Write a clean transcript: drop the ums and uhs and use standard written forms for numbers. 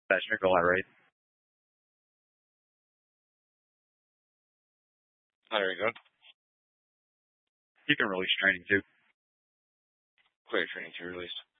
Patrick, elaborate. Oh, there you go. You can release training too. Player training to release.